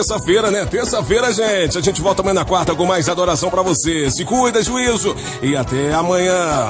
Terça-feira, né? Terça-feira, gente. A gente volta amanhã na quarta com mais adoração pra você. Se cuida, juízo. E até amanhã.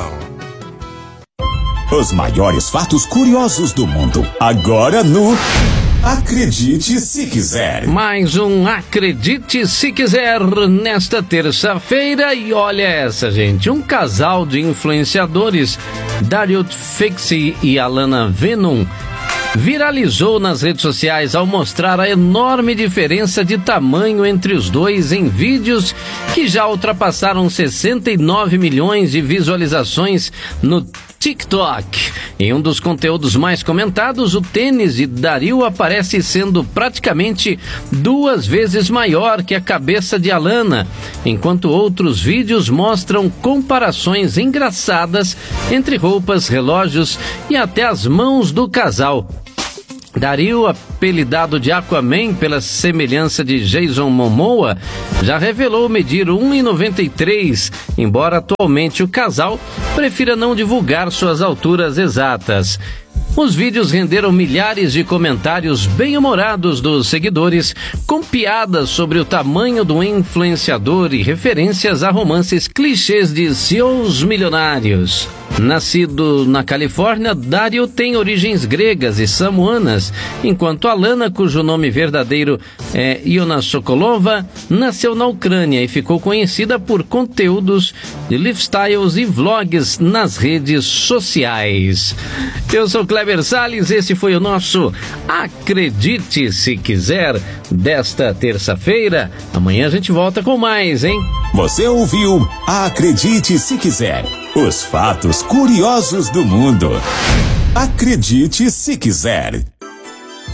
Os maiores fatos curiosos do mundo. Agora no Acredite Se Quiser. Mais um Acredite Se Quiser nesta terça-feira. E olha essa, gente. Um casal de influenciadores, Dario Fixi e Alana Venom, viralizou nas redes sociais ao mostrar a enorme diferença de tamanho entre os dois em vídeos que já ultrapassaram 69 milhões de visualizações no TikTok. Em um dos conteúdos mais comentados, o tênis de Dario aparece sendo praticamente 2 vezes maior que a cabeça de Alana, enquanto outros vídeos mostram comparações engraçadas entre roupas, relógios e até as mãos do casal. Dario, apelidado de Aquaman pela semelhança de Jason Momoa, já revelou medir 1,93, embora atualmente o casal prefira não divulgar suas alturas exatas. Os vídeos renderam milhares de comentários bem-humorados dos seguidores, com piadas sobre o tamanho do influenciador e referências a romances clichês de CEOs milionários. Nascido na Califórnia, Dario tem origens gregas e samoanas, enquanto Alana, cujo nome verdadeiro é Iona Sokolova, nasceu na Ucrânia e ficou conhecida por conteúdos de lifestyles e vlogs nas redes sociais. Eu sou Kleber Salles, esse foi o nosso Acredite Se Quiser desta terça-feira. Amanhã a gente volta com mais, hein? Você ouviu Acredite Se Quiser. Os fatos curiosos do mundo. Acredite Se Quiser.